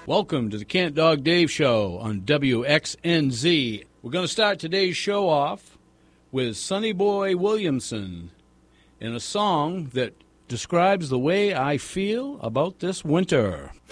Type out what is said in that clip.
Welcome to the Cant Dog Dave Show on WXNZ. We're going to start today's show off with Sonny Boy Williamson in a song that describes the way I feel about this winter.